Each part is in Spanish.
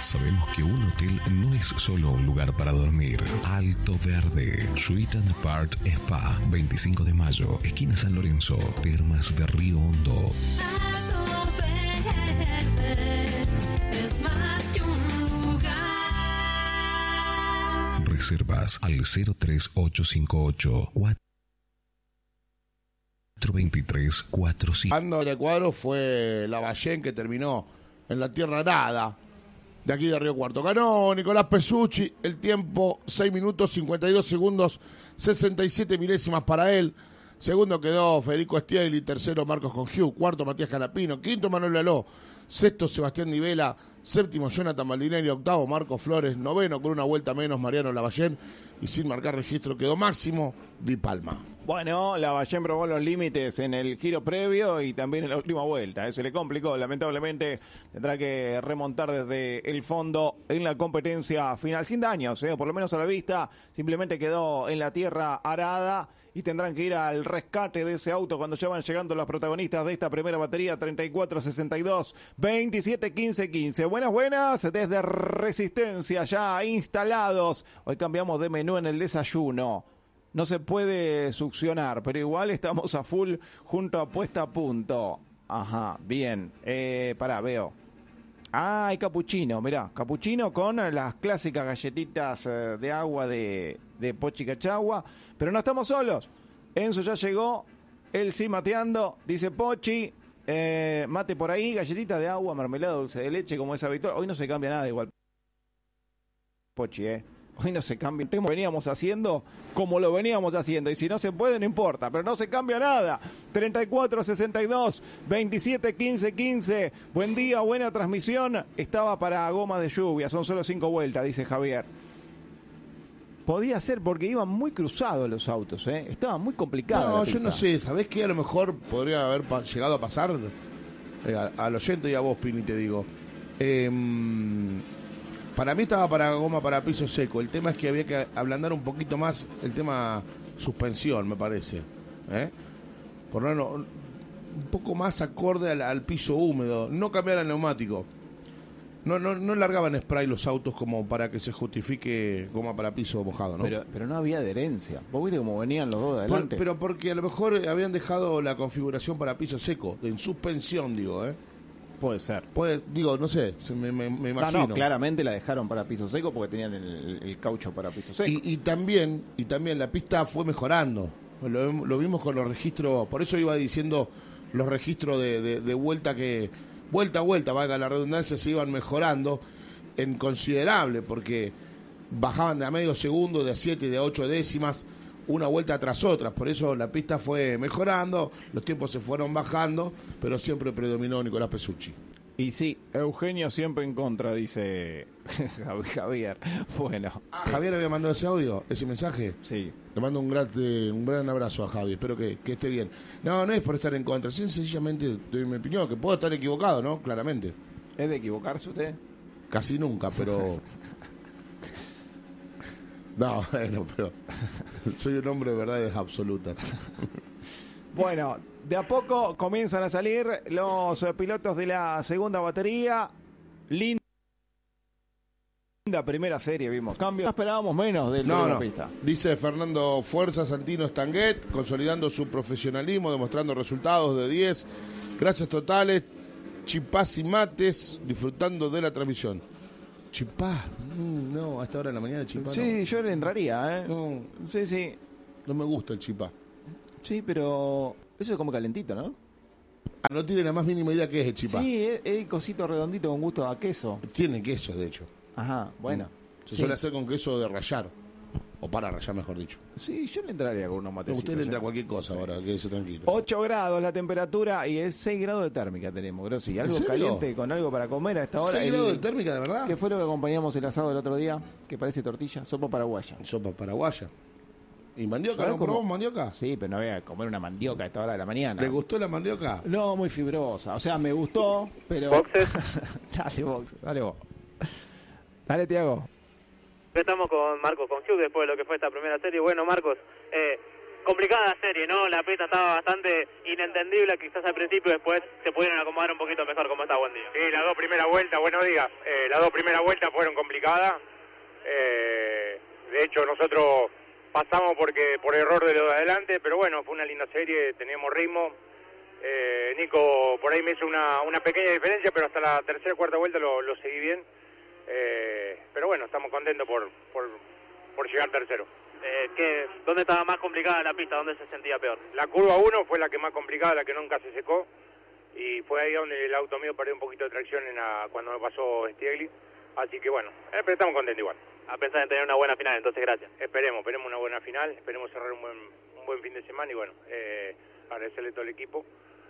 Sabemos que un hotel no es solo un lugar para dormir. Alto Verde, Suite and Part Spa, 25 de mayo, esquina San Lorenzo, Termas de Río Hondo. Alto Verde es más que un lugar. Reservas al 03858 42345. Ando del cuadro fue Lavallén, que terminó en la tierra arada de aquí de Río Cuarto. Ganó Nicolás Pesucci, el tiempo 6 minutos 52 segundos 67 milésimas para él. Segundo quedó Federico Stiegli, tercero Marcos Congiu, cuarto Matías Canapino, quinto Manuel Laló, sexto Sebastián Di Vela, séptimo Jonathan Maldinelli, octavo Marcos Flores, noveno con una vuelta menos Mariano Lavallén, y sin marcar registro quedó máximo Di Palma. Bueno, Lavallén probó los límites en el giro previo y también en la última vuelta. Se le complicó, lamentablemente tendrá que remontar desde el fondo en la competencia final, sin daños, por lo menos a la vista. Simplemente quedó en la tierra arada y tendrán que ir al rescate de ese auto cuando ya van llegando los protagonistas de esta primera batería. 34-62, 27-15-15. Buenas, desde Resistencia ya instalados. Hoy cambiamos de menú en el desayuno. No se puede succionar, pero igual estamos a full junto a Puesta a Punto. Ajá, bien. Veo. Ah, hay capuchino, mirá. Capuchino con las clásicas galletitas de agua de Pochi Cachagua. Pero no estamos solos. Enzo ya llegó, él sí mateando. Dice Pochi, mate por ahí, galletita de agua, mermelada, dulce de leche, como es habitual. Hoy no se cambia nada igual. Pochi, Hoy no se cambia, veníamos haciendo como lo veníamos haciendo. Y si no se puede, no importa, pero no se cambia nada. 34-62, 27-15-15. Buen día, buena transmisión. Estaba para goma de lluvia, son solo 5 vueltas, dice Javier. Podía ser porque iban muy cruzados los autos, Estaba muy complicado. No, yo no sé, ¿sabés qué? A lo mejor podría haber llegado a pasar al oyente y a vos, Pini, te digo. Para mí estaba para goma para piso seco. El tema es que había que ablandar un poquito más el tema suspensión, me parece. Por lo menos un poco más acorde al piso húmedo. No cambiar el neumático. No largaban spray los autos como para que se justifique goma para piso mojado, ¿no? Pero no había adherencia. Vos viste cómo venían los dos de adelante. Pero porque a lo mejor habían dejado la configuración para piso seco. En suspensión, digo, Puede ser. No sé, me imagino. No, claramente la dejaron para piso seco porque tenían el caucho para piso seco. Y también la pista fue mejorando. Lo vimos con los registros, por eso iba diciendo los registros de vuelta que, vuelta a vuelta, valga la redundancia, se iban mejorando en considerable, porque bajaban de a medio segundo, de a 7 y de a 8 décimas, una vuelta tras otra. Por eso la pista fue mejorando, los tiempos se fueron bajando, pero siempre predominó Nicolás Pesucci. Y sí, Eugenio siempre en contra, dice Javier. Bueno. Sí. ¿Javier había mandado ese audio, ese mensaje? Sí. Le mando un gran abrazo a Javi, espero que esté bien. No es por estar en contra, sencillamente doy mi opinión, que puedo estar equivocado, ¿no? Claramente. ¿Es de equivocarse usted? Casi nunca, pero... No, pero soy un hombre de verdades absolutas. Bueno, de a poco comienzan a salir los pilotos de la segunda batería. Linda primera serie vimos. Cambio, no esperábamos menos de la pista. Dice Fernando Fuerza Santino Stanguet, consolidando su profesionalismo, demostrando resultados de 10. Gracias totales, chipás y mates, disfrutando de la transmisión. Chipá, no, a esta hora de la mañana chipá. Sí, no. Yo le entraría, No, sí. No me gusta el chipá. Sí, pero eso es como calentito, ¿no? No tiene la más mínima idea qué es el chipá. Sí, es cosito redondito con gusto a queso. Tiene queso, de hecho. Ajá, bueno. Se suele hacer con queso de rallar. O para rallar, mejor dicho. Sí, yo le entraría con unos matecitos. Usted le entra cualquier cosa ahora, quédese tranquilo. 8 grados la temperatura y es 6 grados de térmica tenemos, Grossi. Algo caliente con algo para comer a esta hora. 6 grados de térmica, ¿de verdad? ¿Qué fue lo que acompañamos el asado el otro día? Que parece tortilla, sopa paraguaya. Sopa paraguaya. ¿Y mandioca? ¿No probamos mandioca? Sí, pero no voy a comer una mandioca a esta hora de la mañana. ¿Le gustó la mandioca? No, muy fibrosa. O sea, me gustó, pero... ¿Boxes? Dale vos. Dale, Tiago. Estamos con Marcos Congiu después de lo que fue esta primera serie. Bueno, Marcos, complicada la serie, ¿no? La pista estaba bastante inentendible, quizás al principio, después se pudieron acomodar un poquito mejor. ¿Cómo está? Buen día. Sí, las dos primeras vueltas, buenos días. Las dos primeras vueltas fueron complicadas. De hecho, nosotros pasamos por error de los de adelante, pero bueno, fue una linda serie, teníamos ritmo. Nico por ahí me hizo una pequeña diferencia, pero hasta la tercera o cuarta vuelta lo seguí bien. Pero bueno, estamos contentos por llegar tercero. ¿Dónde estaba más complicada la pista? ¿Dónde se sentía peor? La curva 1 fue la que más complicada, la que nunca se secó. Y fue ahí donde el auto mío perdió un poquito de tracción cuando me pasó Stiegli. Así que bueno, pero estamos contentos igual. A pensar en tener una buena final, entonces gracias. Esperemos una buena final, esperemos cerrar un buen fin de semana y bueno, agradecerle a todo el equipo,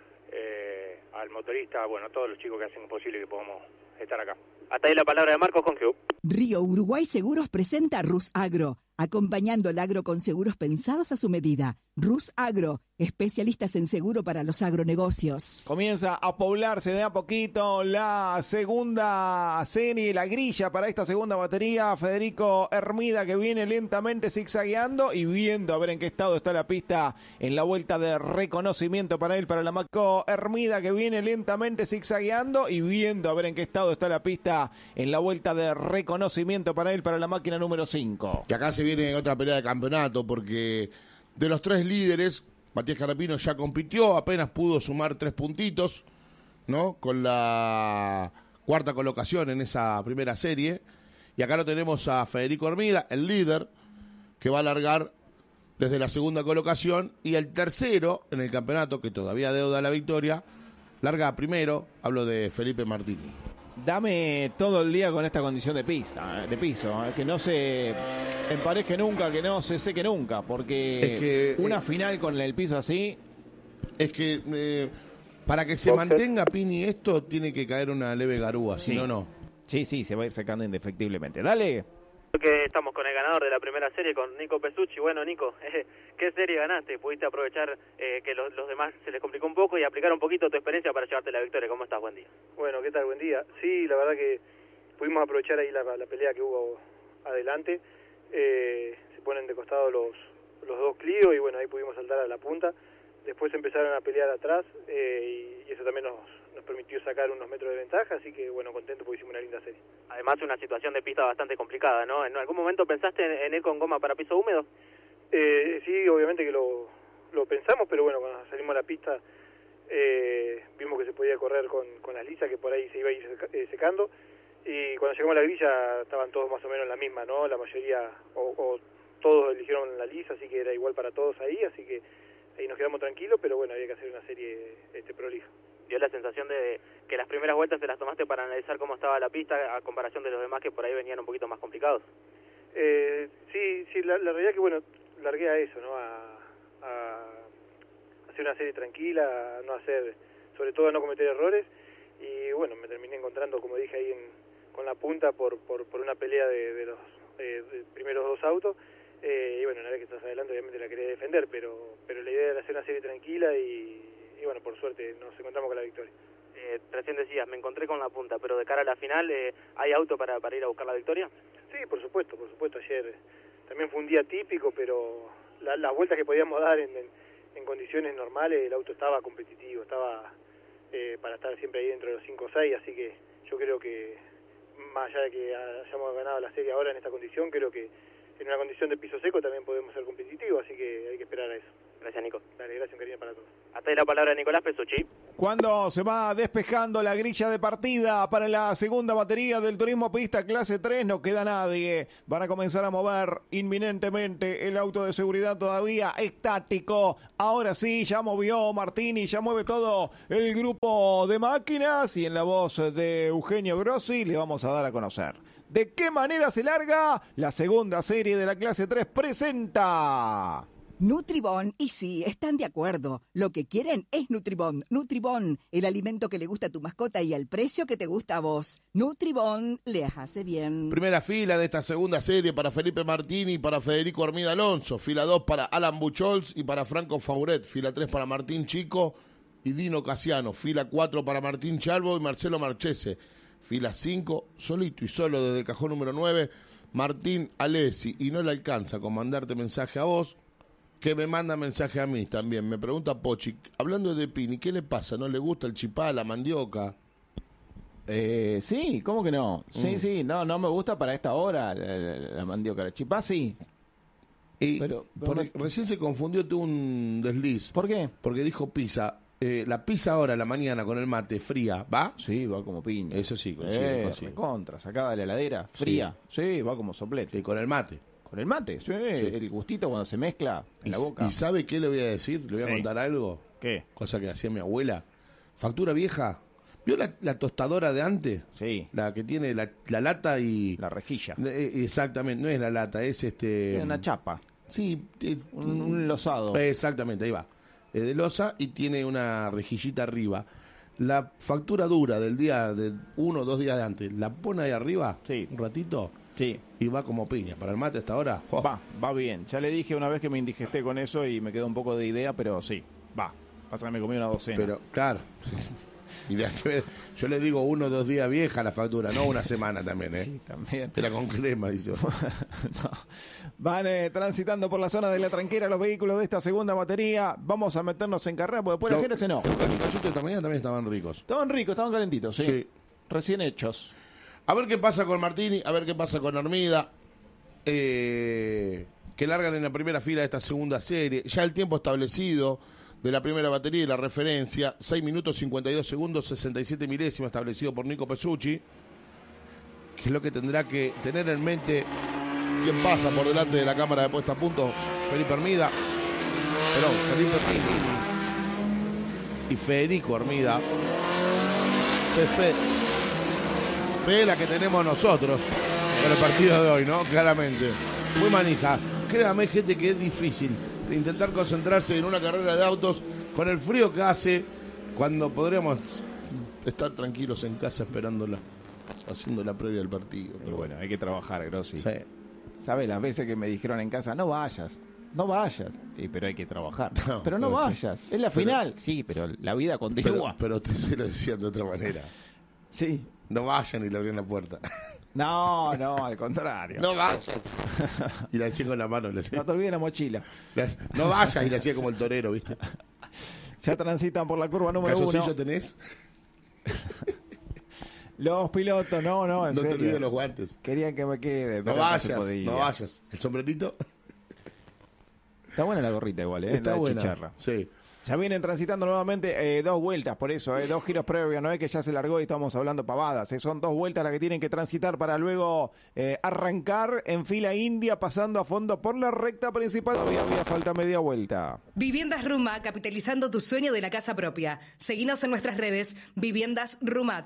al motorista, bueno, a todos los chicos que hacen posible que podamos estar acá. Hasta ahí la palabra de Marcos con Q. Río Uruguay Seguros presenta Rus Agro, acompañando el agro con seguros pensados a su medida. Rus Agro, especialistas en seguro para los agronegocios. Comienza a poblarse de a poquito la segunda serie, la grilla para esta segunda batería. Federico Hermida, que viene lentamente zigzagueando y viendo a ver en qué estado está la pista en la vuelta de reconocimiento para él, para la Maco. Hermida, que viene lentamente zigzagueando y viendo a ver en qué estado está la pista en la vuelta de reconocimiento para él, para la máquina número 5. Que acá se viene otra pelea de campeonato, porque de los 3 líderes, Matías Carapino ya compitió, apenas pudo sumar 3 puntitos, ¿no? Con la cuarta colocación en esa primera serie. Y acá lo tenemos a Federico Hermida, el líder, que va a largar desde la segunda colocación. Y el tercero en el campeonato, que todavía deuda la victoria, larga primero. Hablo de Felipe Martini. Dame todo el día con esta condición de piso, que no se empareje nunca, que no se seque nunca, porque es que, una final con el piso así... Es que para que se mantenga, Pini, esto tiene que caer una leve garúa, si no. Sí, se va a ir secando indefectiblemente. Dale. Que estamos con el ganador de la primera serie, con Nico Pesucci. Bueno, Nico, ¿qué serie ganaste? ¿Pudiste aprovechar que los demás se les complicó un poco y aplicar un poquito tu experiencia para llevarte la victoria? ¿Cómo estás? Buen día. Bueno, ¿qué tal? Buen día. Sí, la verdad que pudimos aprovechar ahí la pelea que hubo adelante. Se ponen de costado los dos Clio y bueno, ahí pudimos saltar a la punta. Después empezaron a pelear atrás y eso también nos permitió sacar unos metros de ventaja, así que bueno, contento porque hicimos una linda serie. Además, una situación de pista bastante complicada, ¿no? ¿En algún momento pensaste en ir con goma para piso húmedo? Sí, obviamente que lo pensamos, pero bueno, cuando salimos a la pista vimos que se podía correr con las lisas, que por ahí se iba a ir secando, y cuando llegamos a la grilla estaban todos más o menos en la misma, ¿no? La mayoría, o todos eligieron la lisa, así que era igual para todos ahí, así que ahí nos quedamos tranquilos, pero bueno, había que hacer una serie prolija. ¿Dio la sensación de que las primeras vueltas te las tomaste para analizar cómo estaba la pista a comparación de los demás que por ahí venían un poquito más complicados? Sí, la realidad que bueno, largué a eso, ¿no? A hacer una serie tranquila, a no hacer, sobre todo a no cometer errores, y bueno, me terminé encontrando, como dije ahí con la punta por una pelea de los primeros 2 autos. Y bueno, una vez que estás adelante obviamente la quería defender, pero la idea era hacer una serie tranquila y bueno, por suerte nos encontramos con la victoria. Recién decías, me encontré con la punta, pero de cara a la final, ¿hay auto para ir a buscar la victoria? Sí, por supuesto, ayer también fue un día típico, pero las vueltas que podíamos dar en condiciones normales, el auto estaba competitivo, estaba para estar siempre ahí dentro de los 5 o 6, así que yo creo que, más allá de que hayamos ganado la serie ahora en esta condición, creo que en una condición de piso seco también podemos ser competitivos, así que hay que esperar a eso. Gracias, Nico. Dale, gracias, un cariño para todos. Hasta ahí la palabra de Nicolás Pesucci. Cuando se va despejando la grilla de partida para la segunda batería del Turismo Pista Clase 3, no queda nadie. Van a comenzar a mover inminentemente el auto de seguridad todavía estático. Ahora sí, ya movió Martini, ya mueve todo el grupo de máquinas y en la voz de Eugenio Grossi le vamos a dar a conocer de qué manera se larga la segunda serie de la Clase 3 presenta... Nutribón, y sí, están de acuerdo. Lo que quieren es Nutribón. Nutribón, el alimento que le gusta a tu mascota y al precio que te gusta a vos. Nutribón les hace bien. Primera fila de esta segunda serie para Felipe Martini y para Federico Hermida Alonso. Fila 2 para Alan Buchholz y para Franco Fauret. Fila 3 para Martín Chico y Dino Casiano. Fila 4 para Martín Chalvo y Marcelo Marchese. Fila 5, solito y solo desde el cajón número 9, Martín Alessi. Y no le alcanza con mandarte mensaje a vos. que me manda mensaje a mí también. Me pregunta Pochi, hablando de Pini, ¿qué le pasa? ¿No le gusta el chipá, la mandioca? Sí, ¿cómo que no? Sí, no me gusta para esta hora la mandioca. La chipá sí. Y Pero recién se confundió, tuvo un desliz. ¿Por qué? Porque dijo pizza. La pizza ahora a la mañana con el mate fría, ¿va? Sí, va como piña. Eso sí, consigo. Contra, sacada de la heladera, fría. Sí, va como soplete. Y con el mate. Con el mate, sí, el gustito cuando se mezcla en la boca. ¿Y sabe qué le voy a decir? Le voy a contar algo. ¿Qué? Cosa que hacía mi abuela. Factura vieja. ¿Vio la tostadora de antes? Sí. La que tiene la lata y... La rejilla. Exactamente, no es la lata, es Es una chapa. Sí. Un losado. Exactamente, ahí va. Es de losa y tiene una rejillita arriba. La factura dura del día de 1 o 2 días de antes, la pone ahí arriba, sí, un ratito, sí, y va como piña. Para el mate hasta ahora, ¡oh! Va bien. Ya le dije una vez que me indigesté con eso y me quedó un poco de idea, pero sí, va. Pasa que me comí una docena. Pero, claro. Y yo le digo 1 o 2 días vieja la factura, no una semana también, ¿eh? Sí, también. Era con crema, dice. No. Van transitando por la zona de la tranquera los vehículos de esta segunda batería. Vamos a meternos en carrera porque después la gente se no. Los cachuchos esta mañana también estaban ricos. Estaban ricos, estaban calentitos, sí. Sí. Recién hechos. A ver qué pasa con Martini, a ver qué pasa con Armida. Que largan en la primera fila de esta segunda serie. Ya el tiempo establecido de la primera batería y la referencia, 6 minutos 52 segundos 67 milésimas, establecido por Nico Pesucci, que es lo que tendrá que tener en mente quien pasa por delante de la cámara de puesta a punto, Felipe Armida, Felipe y Federico Armida. Fe la que tenemos nosotros con el partido de hoy, ¿no? Claramente. Muy manija. Créame, gente, que es difícil de intentar concentrarse en una carrera de autos con el frío que hace, cuando podríamos estar tranquilos en casa esperándola, haciendo la previa del partido. Y bueno, hay que trabajar, Grossi. Sí. ¿Sabes las veces que me dijeron en casa, no vayas? Pero hay que trabajar. No, pero no pero vayas, es la final. Sí, pero la vida continúa. Pero te se lo decían de otra manera. Sí. No vayan y le abrían la puerta. No, al contrario. No vayas. Y la decía con la mano. No te olvides la mochila. No vayas, y le hacía como el torero, ¿viste? Ya transitan por la curva número 1. ¿Calzoncillo tenés? Los pilotos, no, en no serio. No te olvides los guantes. Querían que me quede. No vayas. ¿El sombrerito? Está buena la gorrita igual, ¿eh? Está la buena. Chicharra. Sí. Ya vienen transitando nuevamente 2 vueltas, por eso, 2 giros previos, no es que ya se largó y estamos hablando pavadas, son 2 vueltas las que tienen que transitar para luego arrancar en fila india, pasando a fondo por la recta principal. Todavía falta media vuelta. Viviendas Ruma, capitalizando tu sueño de la casa propia. Seguinos en nuestras redes, Viviendas Ruma,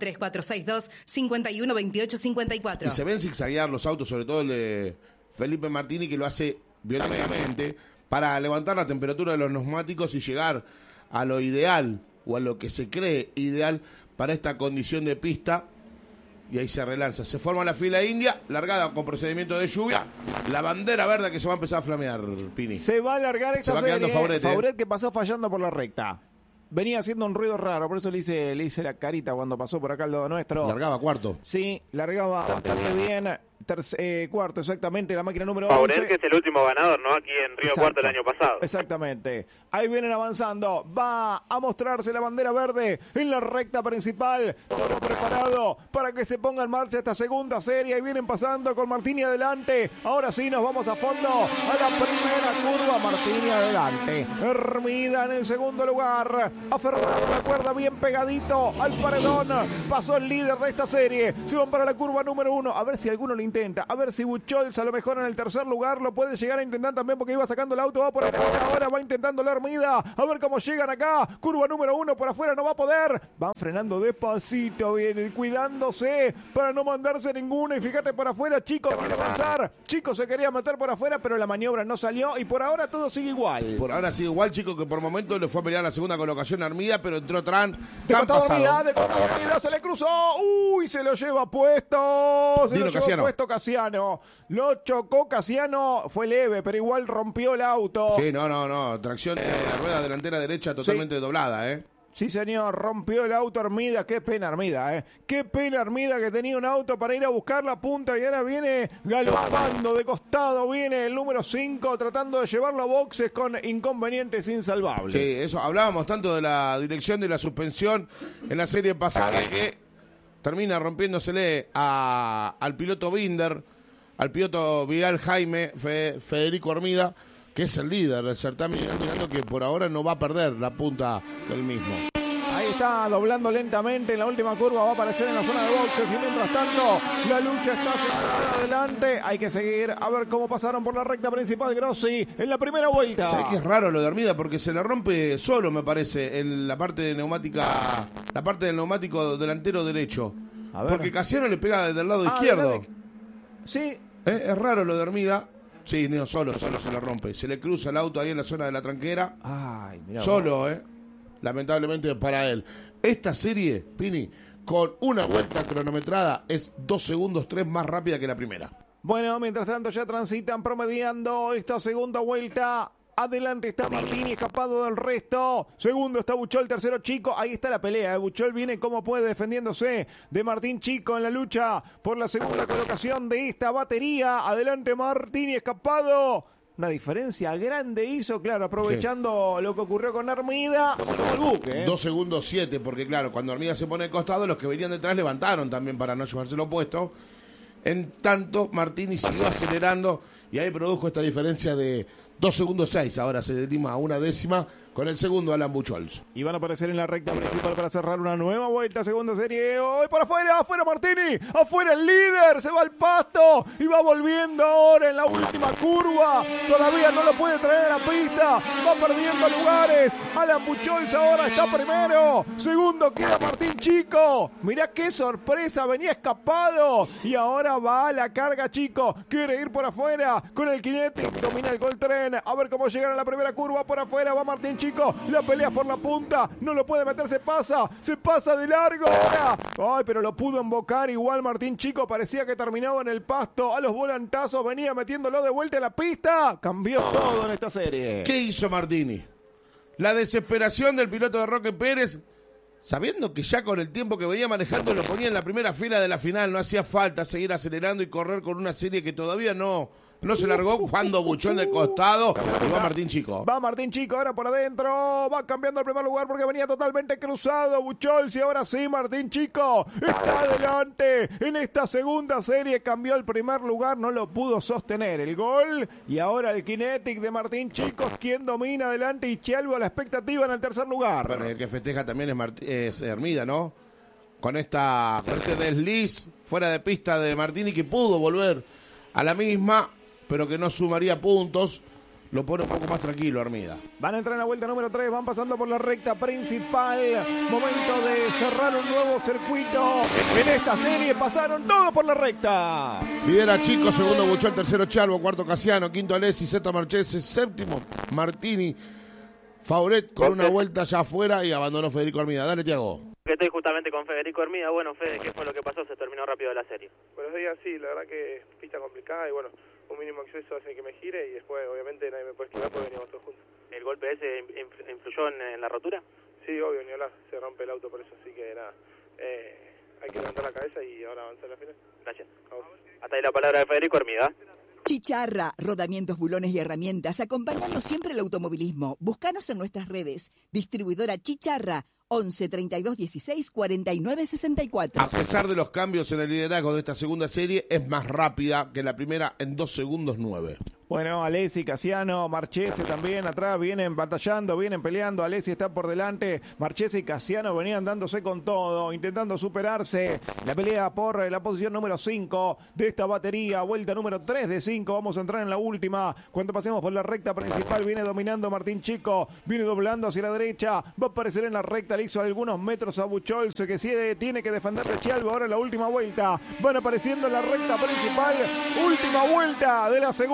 3462-512854. Y se ven zigzaguear los autos, sobre todo el de Felipe Martini, que lo hace violentamente para levantar la temperatura de los neumáticos y llegar a lo ideal, o a lo que se cree ideal para esta condición de pista. Y ahí se relanza. Se forma la fila india, largada con procedimiento de lluvia. La bandera verde que se va a empezar a flamear, Pini. Se va a largar esta serie. Quedando Fauret que pasó fallando por la recta. Venía haciendo un ruido raro, por eso le hice la carita cuando pasó por acá al lado nuestro. Largaba cuarto. Sí, largaba bastante bien. Cuarto, exactamente, la máquina número 11. Fauret, que es el último ganador, ¿no? Aquí en Río Cuarto el año pasado. Exactamente. Ahí vienen avanzando. Va a mostrarse la bandera verde en la recta principal. Todo preparado para que se ponga en marcha esta segunda serie. Ahí vienen pasando con Martini adelante. Ahora sí nos vamos a fondo a la primera curva. Martini adelante. Hermida en el segundo lugar. Aferrado la cuerda bien pegadito al paredón. Pasó el líder de esta serie. Se van para la curva número 1. A ver si alguno lo intenta. A ver si Buchholz a lo mejor en el tercer lugar lo puede llegar a intentar también, porque iba sacando el auto. Va por ahora va intentando la Hermida. A ver cómo llegan acá. Curva número 1 por afuera, no va a poder. Van frenando despacito, vienen cuidándose para no mandarse ninguna. Y fíjate por afuera, Chico quiere avanzar. Chico se quería meter por afuera, pero la maniobra no salió y por ahora todo sigue igual. Por ahora sigue igual, Chico, que por momento le fue a pelear la segunda colocación a Armida, pero entró Tran. De Armida, se le cruzó. Uy, se lo lleva puesto. Se lo llevó puesto Casiano. Lo chocó Casiano. Fue leve, pero igual rompió el auto. Sí, no. Tracción rueda delantera derecha totalmente doblada, ¿eh? Sí, señor, rompió el auto Armida. Qué pena Armida, ¿eh? Qué pena Armida que tenía un auto para ir a buscar la punta y ahora viene galopando de costado. Viene el número 5 tratando de llevarlo a boxes con inconvenientes insalvables. Sí, eso, hablábamos tanto de la dirección de la suspensión en la serie pasada que termina rompiéndosele al piloto Binder, al piloto Vidal Jaime, Federico Armida, que es el líder del certamen, mirando que por ahora no va a perder la punta del mismo. Ahí está doblando lentamente en la última curva, va a aparecer en la zona de boxes y mientras tanto la lucha está acelerada adelante. Hay que seguir a ver cómo pasaron por la recta principal Grossi en la primera vuelta. ¿Sabés que es raro lo de Armida? Porque se le rompe solo, me parece, en la parte de neumática, la parte del neumático delantero derecho. A ver. Porque Casiano le pega desde el lado izquierdo. Sí. Es raro lo de Armida. Sí, no, solo se le rompe. Se le cruza el auto ahí en la zona de la tranquera. Ay, mirá solo, lamentablemente para él. Esta serie, Pini, con una vuelta cronometrada, es 2 segundos 3 más rápida que la primera. Bueno, mientras tanto ya transitan promediando esta segunda vuelta. Adelante está Martini, escapado del resto. Segundo está Buchol, tercero Chico. Ahí está la pelea. Buchol viene como puede defendiéndose de Martín Chico en la lucha por la segunda colocación de esta batería. Adelante Martini, escapado. Una diferencia grande hizo, claro, aprovechando lo que ocurrió con Armida. Como el buque, 2 segundos 7, porque claro, cuando Armida se pone de costado, los que venían detrás levantaron también para no llevárselo puesto. En tanto, Martini siguió acelerando y ahí produjo esta diferencia de 2 segundos 6. Ahora se derima a una décima con el segundo Alan Buchholz. Y van a aparecer en la recta principal para cerrar una nueva vuelta, segunda serie. ¡Hoy por afuera! ¡Afuera Martini! ¡Afuera el líder! ¡Se va al pasto! Y va volviendo ahora en la última curva. Todavía no lo puede traer a la pista. Va perdiendo lugares. Alan Buchholz ahora está primero. Segundo queda Martín Chico. Mirá qué sorpresa. Venía escapado. Y ahora va a la carga Chico. Quiere ir por afuera con el Kinetic. Domina el Gol Tren. A ver cómo llegan a la primera curva. Por afuera va Martín Chico, la pelea por la punta, no lo puede meter, se pasa de largo ahora. Ay, pero lo pudo embocar igual Martín Chico, parecía que terminaba en el pasto, a los volantazos venía metiéndolo de vuelta en la pista, cambió todo en esta serie. ¿Qué hizo Martini? La desesperación del piloto de Roque Pérez, sabiendo que ya con el tiempo que venía manejando lo ponía en la primera fila de la final, no hacía falta seguir acelerando y correr con una serie que todavía no se largó cuando buchó en el costado y va Martín Chico. Va Martín Chico ahora por adentro, va cambiando el primer lugar porque venía totalmente cruzado Buchholz y ahora sí Martín Chico está adelante en esta segunda serie, cambió el primer lugar, no lo pudo sostener el gol y ahora el Kinetic de Martín Chico es quien domina adelante y Chalvo a la expectativa en el tercer lugar. Bueno, el que festeja también es Hermida, ¿no? Con este desliz fuera de pista de Martini que pudo volver a la misma, pero que no sumaría puntos, lo pone un poco más tranquilo Armida. Van a entrar en la vuelta número 3, van pasando por la recta principal. Momento de cerrar un nuevo circuito. En esta serie pasaron todos por la recta. Lidera Chico, segundo Buchholz, tercero Chalvo, cuarto Casiano, quinto Alessi, sexto Marchese, séptimo Martini. Fauret con una vuelta ya afuera y abandonó Federico Armida. Dale, Tiago. Que estoy justamente con Federico Armida. Bueno, Fede, ¿qué fue lo que pasó? Se terminó rápido la serie. Buenos días, sí, la verdad que pista complicada y bueno, un mínimo exceso hace que me gire y después obviamente nadie me puede esquivar porque veníamos todos juntos. ¿El golpe ese influyó en la rotura? Sí, obvio, ni hablar, se rompe el auto por eso, así que nada, hay que levantar la cabeza y ahora avanzar la final. Gracias. Hasta ahí la palabra de Federico Armida. Chicharra, rodamientos, bulones y herramientas. Acompañanos siempre el automovilismo. Búscanos en nuestras redes. Distribuidora Chicharra, 11 32 16 49 64. A pesar de los cambios en el liderazgo de esta segunda serie, es más rápida que la primera en 2 segundos 9. Bueno, Alessi, Casiano, Marchese también atrás, vienen batallando, vienen peleando. Alessi está por delante, Marchese y Casiano venían dándose con todo, intentando superarse. La pelea por la posición número 5 de esta batería, vuelta número 3 de 5. Vamos a entrar en la última. Cuando pasemos por la recta principal, viene dominando Martín Chico, viene doblando hacia la derecha, va a aparecer en la recta, le hizo algunos metros a Buchholz, que tiene que defender de Chalvo. Ahora en la última vuelta, van apareciendo en la recta principal, última vuelta de la segunda serie.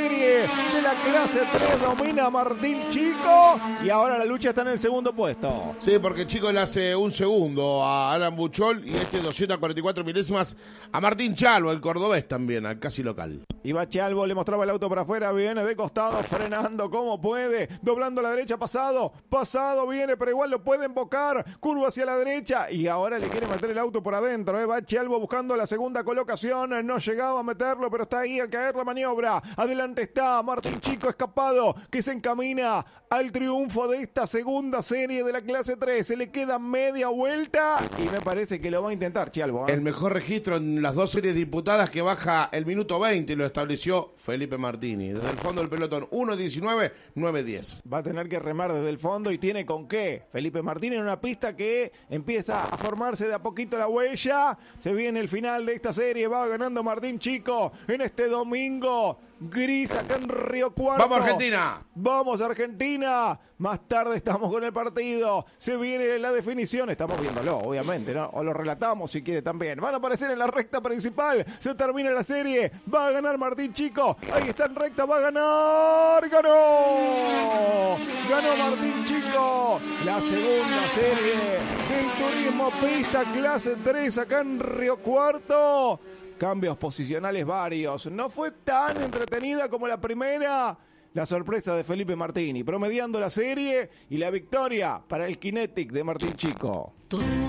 serie de la clase 3, domina Martín Chico y ahora la lucha está en el segundo puesto. Sí, porque Chico le hace un segundo a Alan Buchol y 244 milésimas a Martín Chalvo, el cordobés también, al casi local. Iba Chalvo, le mostraba el auto para afuera, viene de costado, frenando como puede, doblando a la derecha, pasado viene, pero igual lo puede embocar, curva hacia la derecha y ahora le quiere meter el auto por adentro, va Chalvo buscando la segunda colocación, no llegaba a meterlo, pero está ahí al caer la maniobra, adelante está Martín Chico escapado, que se encamina al triunfo de esta segunda serie de la clase 3, se le queda media vuelta y me parece que lo va a intentar Chalvo. El mejor registro en las dos series disputadas que baja el minuto 20 y lo estableció Felipe Martini. Desde el fondo del pelotón, 1.19, 9.10. Va a tener que remar desde el fondo y tiene con qué. Felipe Martini en una pista que empieza a formarse de a poquito la huella. Se viene el final de esta serie, va ganando Martín Chico en este domingo gris acá en Río Cuarto. ¡Vamos Argentina! ¡Vamos Argentina! Más tarde estamos con el partido. Se viene la definición. Estamos viéndolo, obviamente, ¿no? O lo relatamos si quiere también. Van a aparecer en la recta principal. Se termina la serie. Va a ganar Martín Chico. Ahí está en recta. Va a ganar. ¡Ganó! Ganó Martín Chico. La segunda serie del Turismo Pista clase 3 acá en Río Cuarto. Cambios posicionales varios. No fue tan entretenida como la primera. La sorpresa de Felipe Martini, promediando la serie y la victoria para el Kinetic de Martín Chico.